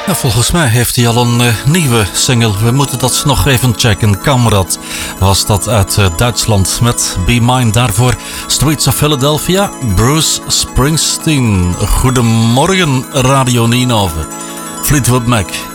Volgens mij heeft hij al een nieuwe single. We moeten dat nog even checken. Kamrad was dat uit Duitsland met Be Mine. Daarvoor Streets of Philadelphia, Bruce Springsteen. Goedemorgen Radio Nienhoven. Fleetwood Mac